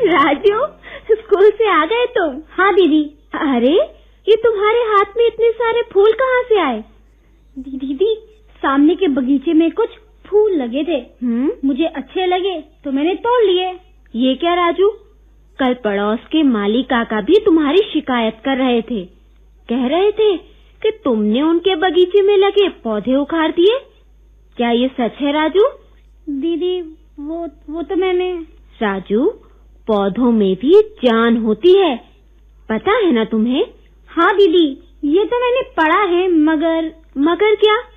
Raju, school से आ गए तुम? हाँ दीदी। अरे, ये तुम्हारे हाथ में इतने सारे फूल कहाँ से आए? दीदी, सामने के बगीचे में कुछ फूल लगे थे। मुझे अच्छे लगे तो मैंने तोड़ लिए। ये क्या राजू, कल पड़ोस के माली काका भी तुम्हारी शिकायत कर रहे थे। कह रहे थे कि तुमने उनके बगीचे में लगे पौधे उखाड़ दिए। क्या ये सच है राजू? दीदी, वो तो मैंने। राजू, पौधों में भी जान होती है, पता है ना तुम्हें? हाँ दीदी, ये तो मैंने पढ़ा है, मगर क्या?